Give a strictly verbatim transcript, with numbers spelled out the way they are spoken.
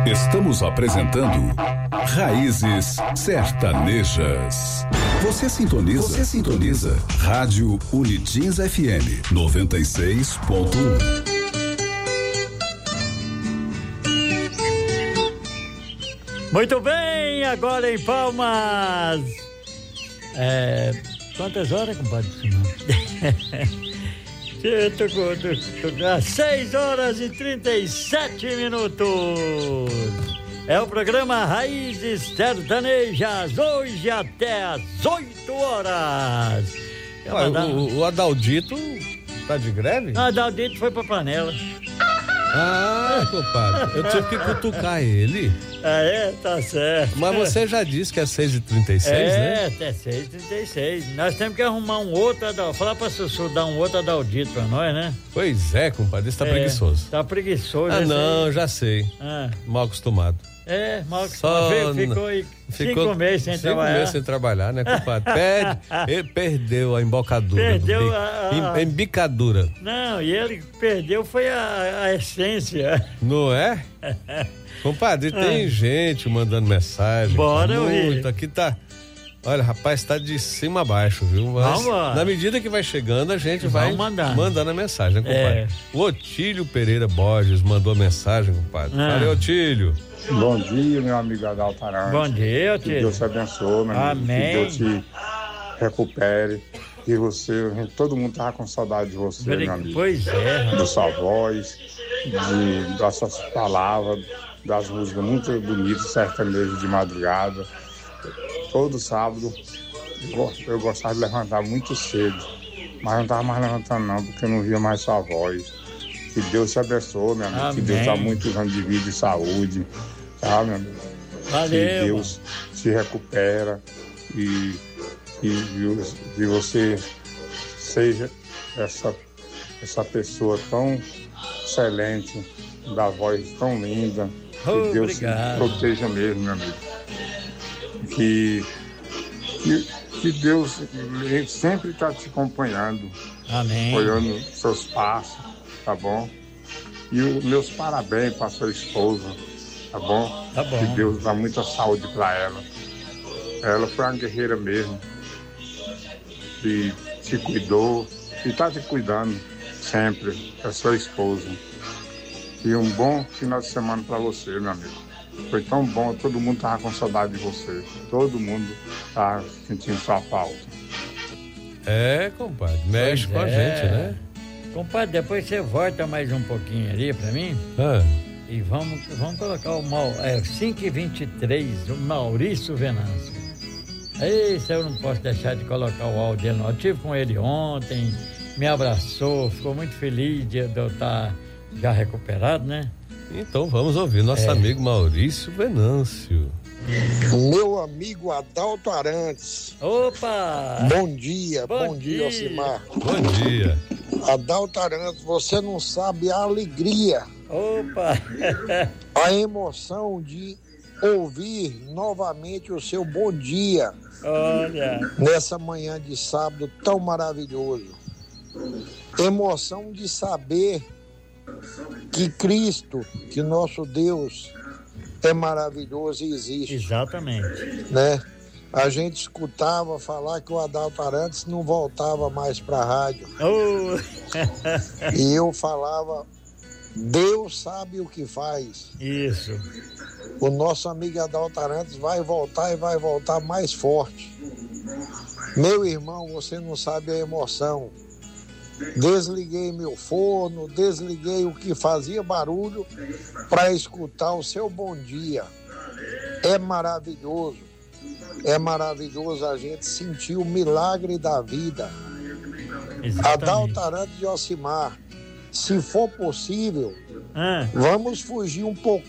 Estamos apresentando Raízes Sertanejas. Você sintoniza, você sintoniza Rádio Unitins F M noventa e seis ponto um. Muito bem, agora em Palmas. É, quantas horas, compadre? Eu tô com, tô, tô, às seis horas e trinta e sete minutos. É o programa Raízes Sertanejas, hoje até às oito horas. Ué, mandar... o, o Adaldito tá de greve? O Adaldito foi pra panela. Ah, compadre, eu tive que cutucar ele. Ah, é? Tá certo. Mas você já disse que é seis e trinta e seis, é, né? É, até seis e trinta e seis. Nós temos que arrumar um outro, falar pra Sussu dar um outro Adaldito pra nós, né? Pois é, compadre, isso tá é, preguiçoso. Tá preguiçoso. Ah, não, aí. já sei. Ah. Mal acostumado. É, mal acostumado. Ficou aí ficou cinco meses sem cinco trabalhar. Cinco meses sem trabalhar, né, compadre? Perde, ele perdeu a embocadura. Perdeu bico, a, a... embicadura. Não, e ele perdeu foi a, a essência. Não é? Compadre, tem ah. gente mandando mensagem. Bora, muito. Aqui tá. Olha, rapaz, tá de cima a baixo, viu? Mas Vamos, na medida que vai chegando, a gente vai mandando. mandando a mensagem, né, compadre? É. O Otílio Pereira Borges mandou a mensagem, compadre. Ah. Valeu, Otílio. Bom dia, meu amigo Adalto Arantes. Bom dia, Otílio. Que Deus te abençoe, meu amigo. Amém. Que Deus te recupere. E você, todo mundo tava com saudade de você, Peraí, meu amigo. Pois é. Da sua voz, de, das suas palavras, das músicas muito bonitas, sertanejo de madrugada. Todo sábado eu gostava de levantar muito cedo, mas não estava mais levantando não, porque eu não via mais sua voz. Que Deus te abençoe, meu amigo. Amém. Que Deus dá muitos anos de vida e saúde, tá, meu amigo? Valeu. Que Deus te recupera e, e, e você seja essa, essa pessoa tão excelente, da voz tão linda. Que oh, Deus obrigado. te proteja mesmo, meu amigo. Que, que, que Deus sempre está te acompanhando. Amém. Olhando seus passos, tá bom? E os meus parabéns para sua esposa, tá bom? Tá bom. Que Deus dá muita saúde para ela. Ela foi uma guerreira mesmo. E te cuidou e está te cuidando sempre, é sua esposa. E um bom final de semana para você, meu amigo. Foi tão bom, todo mundo tava com saudade de você. Todo mundo tá sentindo sua falta. É, compadre, mexe pois com é. a gente, né? Compadre, depois você volta mais um pouquinho ali pra mim. Ah. E vamos, vamos colocar o Mau, é, cinco e vinte e três, o Maurício Venâncio. Esse eu não posso deixar de colocar o áudio dele, não. Eu estive com ele ontem, me abraçou, ficou muito feliz de eu estar já recuperado, né? Então vamos ouvir nosso é. amigo Maurício Venâncio. Meu amigo Adalto Arantes. Opa! Bom dia, bom, bom dia, dia, Ocimar. Bom dia. Adalto Arantes, você não sabe a alegria. Opa! A emoção de ouvir novamente o seu bom dia. Olha! Nessa manhã de sábado tão maravilhoso. Emoção de saber que Cristo, que nosso Deus é maravilhoso e existe. Exatamente. Né? A gente escutava falar que o Adalto Arantes não voltava mais para a rádio. Oh. E eu falava, Deus sabe o que faz. Isso. O nosso amigo Adalto Arantes vai voltar e vai voltar mais forte. Meu irmão, você não sabe a emoção. Desliguei meu forno, desliguei o que fazia barulho para escutar o seu bom dia. É maravilhoso, é maravilhoso a gente sentir o milagre da vida. Exatamente. Adalto Arantes de Ocimar, se for possível, ah. vamos fugir um pouco